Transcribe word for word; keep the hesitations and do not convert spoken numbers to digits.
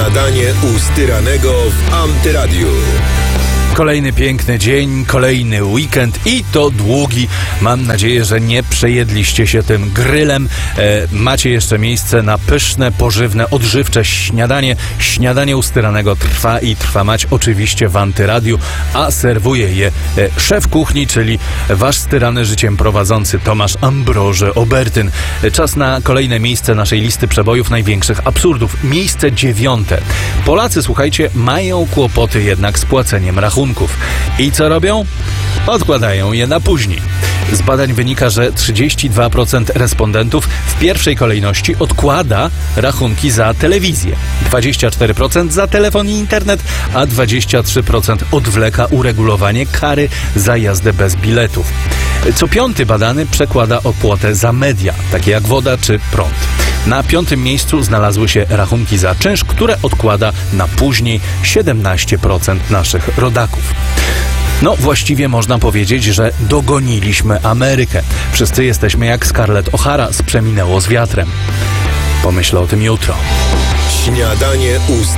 Śniadanie u Styranego w Antyradiu. Kolejny piękny dzień, kolejny weekend i to długi. Mam nadzieję, że nie przejedliście się tym grylem. E, macie jeszcze miejsce na pyszne, pożywne, odżywcze śniadanie. Śniadanie u Styranego trwa i trwa mać oczywiście w Antyradiu, a serwuje je e, szef kuchni, czyli wasz Styrany życiem prowadzący Tomasz Ambroże Obertyn. E, czas na kolejne miejsce naszej listy przebojów największych absurdów. Miejsce dziewiąte. Polacy, słuchajcie, mają kłopoty jednak z płaceniem rachunków. I co robią? Odkładają je na później. Z badań wynika, że trzydzieści dwa procent respondentów w pierwszej kolejności odkłada rachunki za telewizję, dwadzieścia cztery procent za telefon i internet, a dwadzieścia trzy procent odwleka uregulowanie kary za jazdę bez biletów. Co piąty badany przekłada opłatę za media, takie jak woda czy prąd. Na piątym miejscu znalazły się rachunki za czynsz, które odkłada na później siedemnaście procent naszych rodaków. No, właściwie można powiedzieć, że dogoniliśmy Amerykę. Wszyscy jesteśmy jak Scarlett O'Hara z Przeminęło z wiatrem. Pomyślę o tym jutro. Śniadanie u